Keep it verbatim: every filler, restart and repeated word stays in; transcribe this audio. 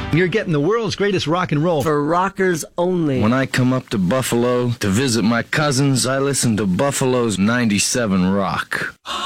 You're getting the world's greatest rock and roll. For rockers only. When I come up to Buffalo to visit my cousins, I listen to Buffalo's ninety-seven Rock.